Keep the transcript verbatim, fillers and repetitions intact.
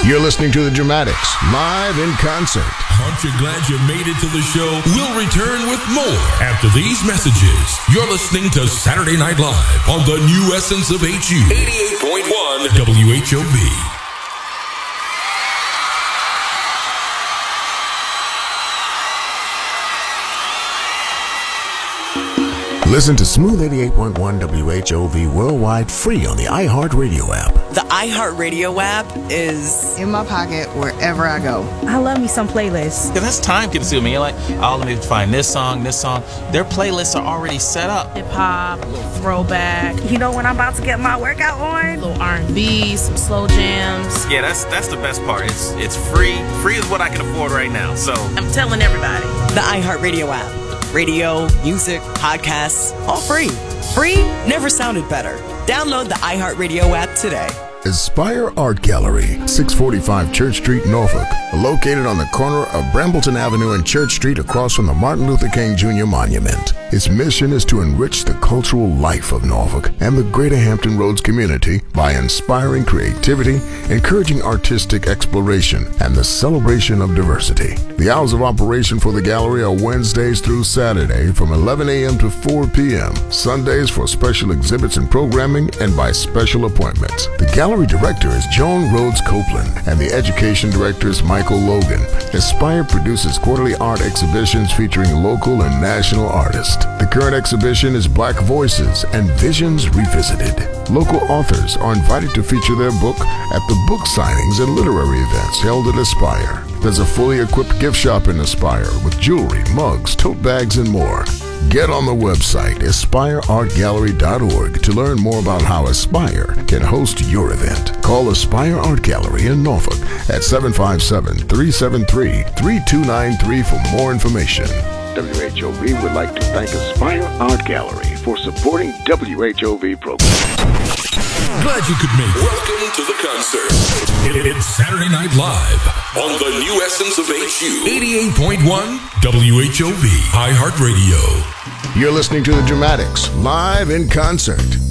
You're listening to The Dramatics, live in concert. Aren't you glad you made it to the show? We'll return with more after these messages. You're listening to Saturday Night Live on the new essence of H U, eighty-eight point one W H O V. Listen to Smooth eighty-eight point one W H O V worldwide free on the iHeartRadio app. The iHeartRadio app is in my pocket wherever I go. I love me some playlists. Because that's time consuming. You're like, oh, let me find this song, this song. Their playlists are already set up. Hip hop, a little throwback. You know when I'm about to get my workout on? A little R and B, some slow jams. Yeah, that's that's the best part. It's it's free. Free is what I can afford right now. So I'm telling everybody. The iHeartRadio app. Radio, music, podcasts, all free. Free never sounded better. Download the iHeartRadio app today. Aspire Art Gallery, six forty-five Church Street, Norfolk, located on the corner of Brambleton Avenue and Church Street across from the Martin Luther King Junior Monument. Its mission is to enrich the cultural life of Norfolk and the Greater Hampton Roads community by inspiring creativity, encouraging artistic exploration, and the celebration of diversity. The hours of operation for the gallery are Wednesdays through Saturday from eleven a.m. to four p.m., Sundays for special exhibits and programming, and by special appointments. The gallery director is Joan Rhodes Copeland, and the education director is Michael Logan. Aspire produces quarterly art exhibitions featuring local and national artists. The current exhibition is Black Voices and Visions Revisited. Local authors are invited to feature their book at the book signings and literary events held at Aspire. There's a fully equipped gift shop in Aspire with jewelry, mugs, tote bags, and more. Get on the website aspire art gallery dot org to learn more about how Aspire can host your event. Call Aspire Art Gallery in Norfolk at seven five seven, three seven three, three two nine three for more information. W H O V would like to thank Aspire Art Gallery for supporting W H O V programs. Glad you could make it. Welcome to the concert. It's Saturday Night Live on the new essence of H U, eighty-eight point one W H O V, iHeartRadio. You're listening to The Dramatics, live in concert.